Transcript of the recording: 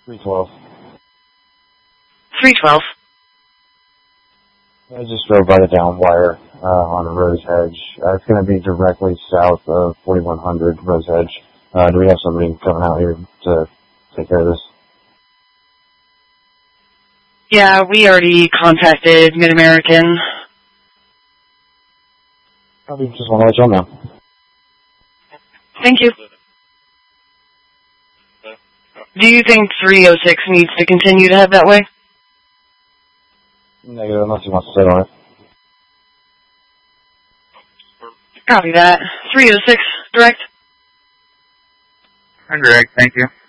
312. 312. I just drove by the down wire on Rose Hedge. It's going to be directly south of 4100 Rose Hedge. Do we have somebody coming out here to take care of this? Yeah, we already contacted Mid-American. I just want to let y'all know. Thank you. Do you think 306 needs to continue to head that way? Negative, unless he wants to sit on it. Copy that. 306, direct. Direct, thank you.